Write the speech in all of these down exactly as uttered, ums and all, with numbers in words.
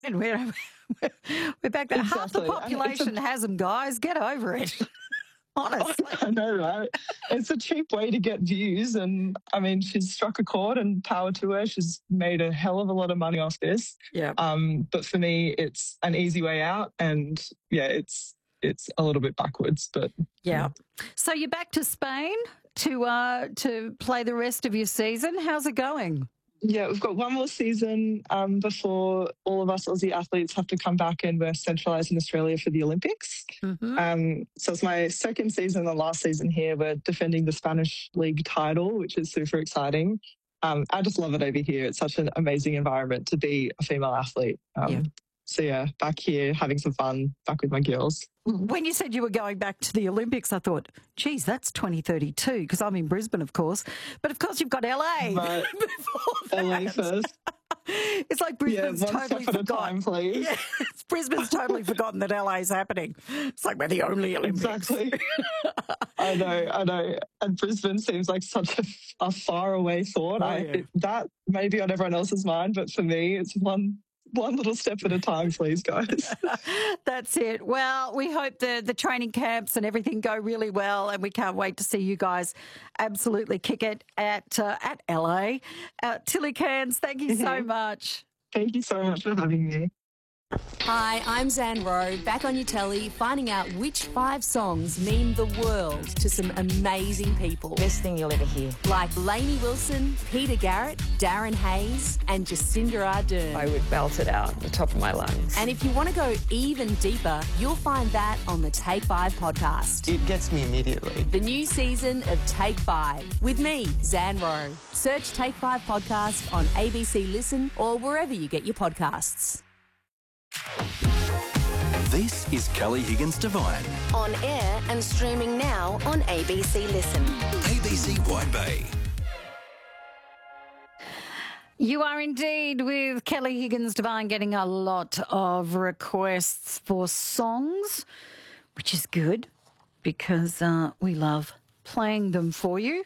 And we're, we're back there. Exactly. Half the population a, has them, guys. Get over it. Honestly. I know, right? It's a cheap way to get views. And, I mean, she's struck a chord and power to her. She's made a hell of a lot of money off this. Yeah. Um, but for me, it's an easy way out. And, yeah, it's it's a little bit backwards. But Yeah. yeah. So you're back to Spain to uh, to play the rest of your season. How's it going? Yeah, we've got one more season um, before all of us Aussie athletes have to come back and we're centralised in Australia for the Olympics. Mm-hmm. Um, so it's my second season, the last season here. We're defending the Spanish league title, which is super exciting. Um, I just love it over here. It's such an amazing environment to be a female athlete. Um, yeah. So, yeah, back here, having some fun, back with my girls. When you said you were going back to the Olympics, I thought, geez, that's twenty thirty-two, because I'm in Brisbane, of course. But, of course, you've got L A Right. L A first. It's like Brisbane's yeah, one totally step at forgotten. a time, please. Yeah, Brisbane's totally forgotten that L A's happening. It's like we're the only Olympics. Exactly. I know, I know. And Brisbane seems like such a, a far away thought. Oh, I, yeah. it, that may be on everyone else's mind, but for me, it's one one little step at a time, please, guys. That's it. Well, we hope the, the training camps and everything go really well, and we can't wait to see you guys absolutely kick it at uh, at L A. Uh, Tilly Cairns, thank you mm-hmm. so much. Thank you so much for having me. Hi, I'm Zan Rowe, back on your telly, finding out which five songs mean the world to some amazing people. Best thing you'll ever hear. Like Lainey Wilson, Peter Garrett, Darren Hayes, and Jacinda Ardern. I would belt it out the top of my lungs. And if you want to go even deeper, you'll find that on the Take Five podcast. It gets me immediately. The new season of Take Five with me, Zan Rowe. Search Take Five podcast on A B C Listen or wherever you get your podcasts. This is Kelly Higgins Devine. On air and streaming now on A B C Listen. A B C Wide Bay. You are indeed with Kelly Higgins Devine, getting a lot of requests for songs, which is good because uh, we love playing them for you.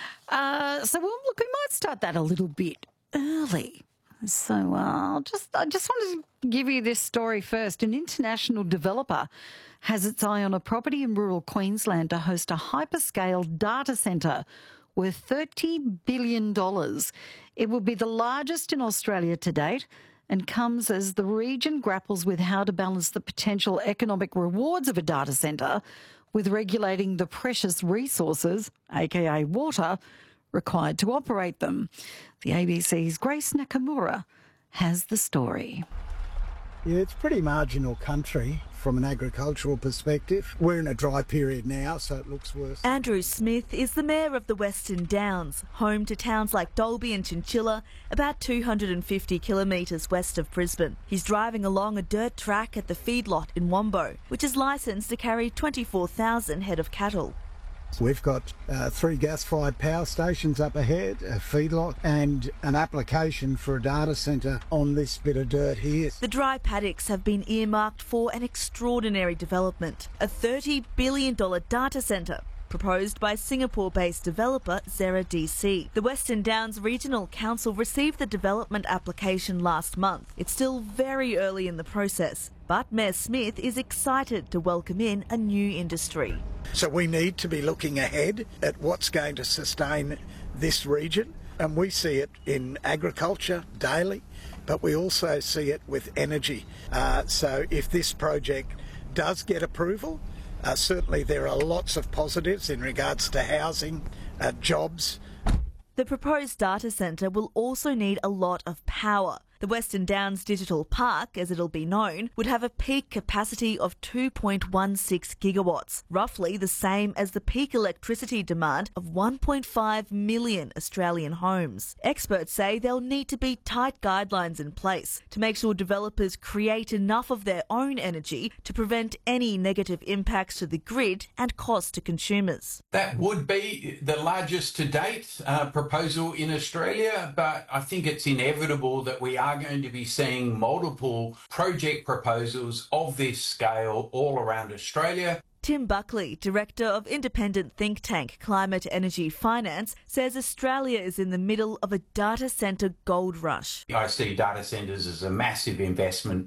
Uh, so, well, look, we might start that a little bit early. So uh, I'll just, I just wanted to give you this story first. An international developer has its eye on a property in rural Queensland to host a hyperscale data centre worth thirty billion dollars. It will be the largest in Australia to date and comes as the region grapples with how to balance the potential economic rewards of a data centre with regulating the precious resources, aka water, required to operate them. The A B C's Grace Nakamura has the story. Yeah, it's pretty marginal country from an agricultural perspective. We're in a dry period now, so it looks worse. Andrew Smith is the mayor of the Western Downs, home to towns like Dalby and Chinchilla, about two hundred fifty kilometres west of Brisbane. He's driving along a dirt track at the feedlot in Wombo, which is licensed to carry twenty-four thousand head of cattle. We've got uh, three gas-fired power stations up ahead, a feedlot, and an application for a data centre on this bit of dirt here. The dry paddocks have been earmarked for an extraordinary development, a thirty billion dollars data centre proposed by Singapore-based developer Zera D C. The Western Downs Regional Council received the development application last month. It's still very early in the process, but Mayor Smith is excited to welcome in a new industry. So we need to be looking ahead at what's going to sustain this region, and we see it in agriculture daily, but we also see it with energy. Uh, so if this project does get approval, Uh, certainly there are lots of positives in regards to housing, uh, jobs. The proposed data centre will also need a lot of power. The Western Downs Digital Park, as it'll be known, would have a peak capacity of two point one six gigawatts, roughly the same as the peak electricity demand of one point five million Australian homes. Experts say there'll need to be tight guidelines in place to make sure developers create enough of their own energy to prevent any negative impacts to the grid and cost to consumers. That would be the largest to date uh, proposal in Australia, but I think it's inevitable that we are going to be seeing multiple project proposals of this scale all around Australia. Tim Buckley, Director of independent think tank Climate Energy Finance, says Australia is in the middle of a data centre gold rush. I see data centres as a massive investment